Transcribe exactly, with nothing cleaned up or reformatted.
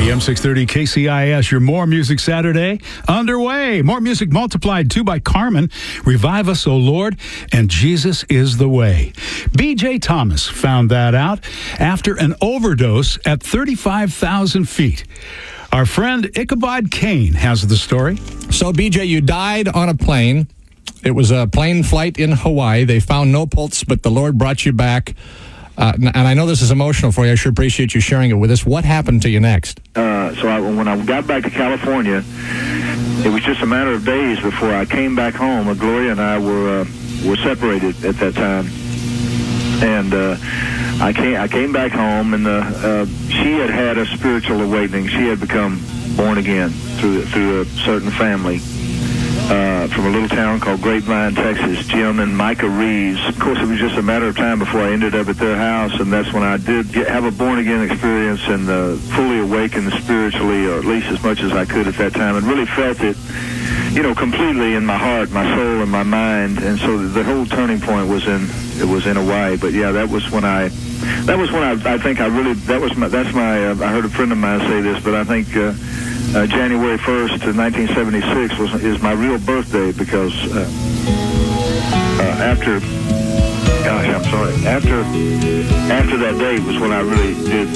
A M six thirty K C I S, your More Music Saturday underway. More Music Multiplied, too, by Carmen. Revive Us, O Lord, and Jesus is the Way. B J Thomas found that out after an overdose at thirty-five thousand feet. Our friend Ichabod Kane has the story. So, B J, you died on a plane. It was a plane flight in Hawaii. They found no pulse, but the Lord brought you back. Uh, and I know this is emotional for you. I sure appreciate you sharing it with us. What happened to you next? Uh, so I, when I got back to California, it was just a matter of days before I came back home. Uh, Gloria and I were uh, were separated at that time, and uh, I came I came back home, and uh, uh, she had had a spiritual awakening. She had become born again through through a certain family. Uh, from a little town called Grapevine, Texas. Jim and Micah Reeves. Of course, it was just a matter of time before I ended up at their house, and that's when I did get, have a born-again experience and uh, fully awakened spiritually, or at least as much as I could at that time, and really felt it, you know, completely in my heart, my soul, and my mind. And so the whole turning point was in it was in Hawaii. But yeah, that was when I that was when I I think I really that was my that's my uh, I heard a friend of mine say this, but I think. Uh, Uh, January first, nineteen seventy-six was is my real birthday because uh, uh, after, gosh, I'm sorry, after after that date was when I really did